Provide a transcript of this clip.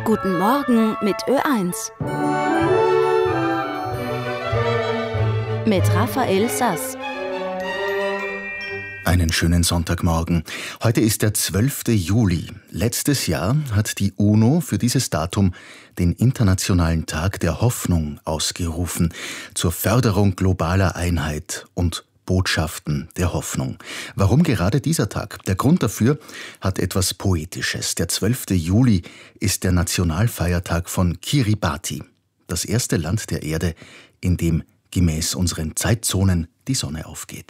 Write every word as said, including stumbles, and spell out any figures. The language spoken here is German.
Guten Morgen mit Ö eins. Mit Raphael Sass. Einen schönen Sonntagmorgen. Heute ist der zwölfte Juli. Letztes Jahr hat die UNO für dieses Datum den Internationalen Tag der Hoffnung ausgerufen, zur Förderung globaler Einheit und Botschaften der Hoffnung. Warum gerade dieser Tag? Der Grund dafür hat etwas Poetisches. Der zwölfte Juli ist der Nationalfeiertag von Kiribati, das erste Land der Erde, in dem gemäß unseren Zeitzonen die Sonne aufgeht.